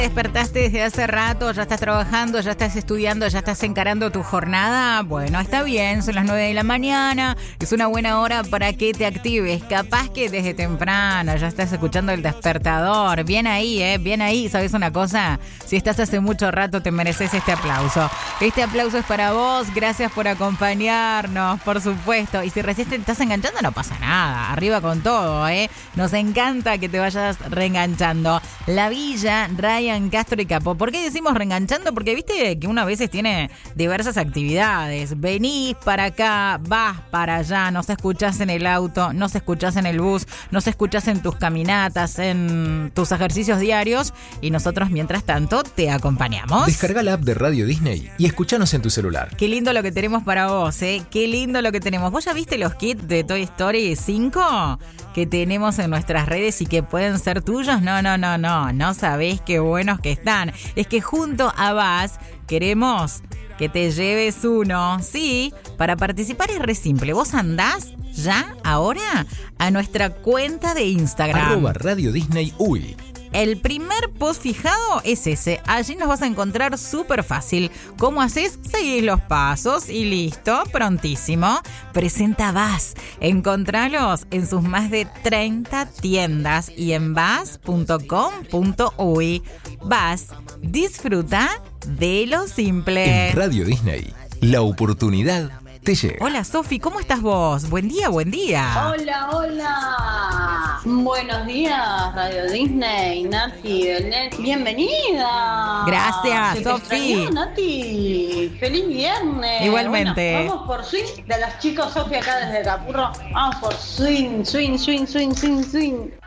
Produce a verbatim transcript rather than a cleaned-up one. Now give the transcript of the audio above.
¿Despertaste desde hace rato? ¿Ya estás trabajando? ¿Ya estás estudiando? ¿Ya estás encarando tu jornada? Bueno, está bien, son las nueve de la mañana. Es una buena hora para que te actives. Capaz que desde temprano ya estás escuchando el despertador. Bien ahí, ¿eh? Bien ahí. ¿Sabes una cosa? Si estás hace mucho rato, te mereces este aplauso. Este aplauso es para vos. Gracias por acompañarnos, por supuesto. Y si recién te estás enganchando, no pasa nada. Arriba con todo, ¿eh? Nos encanta que te vayas reenganchando. La Villa, Ryan Castro y Capó. ¿Por qué decimos reenganchando? Porque viste que uno a veces tiene diversas actividades. Venís para acá, vas para allá, nos escuchás en el auto, nos escuchás en el bus, nos escuchás en tus caminatas, en tus ejercicios diarios y nosotros mientras tanto te acompañamos. Descarga la app de Radio Disney y escuchanos en tu celular. Qué lindo lo que tenemos para vos, ¿eh? Qué lindo lo que tenemos. ¿Vos ya viste los kits de Toy Story cinco que tenemos en nuestras redes y que pueden ser tuyos? No, no, no, no. No sabés qué buenos que están. Es que junto a Buzz queremos que te lleves uno. Sí, para participar es re simple. Vos andás ya, ahora, a nuestra cuenta de Instagram. Arroba Radio Disney U Y. El primer post fijado es ese. Allí nos vas a encontrar súper fácil. ¿Cómo haces? Seguís los pasos y listo, prontísimo. Presenta Buzz. Encontralos en sus más de treinta tiendas y en buzz punto com punto uy. Buzz, disfruta de lo simple. En Radio Disney, la oportunidad te llega. Hola Sofi, ¿cómo estás vos? Buen día, buen día. Hola, hola. Buenos días, Radio Disney, Nati, Belén. Bienvenida. Gracias, Se te Sofi. extrañó, Nati. Feliz viernes. Igualmente. Bueno, vamos por swing de los chicos, Sofi acá desde Capurro. Vamos por swing, swing, swing, swing, swing, swing.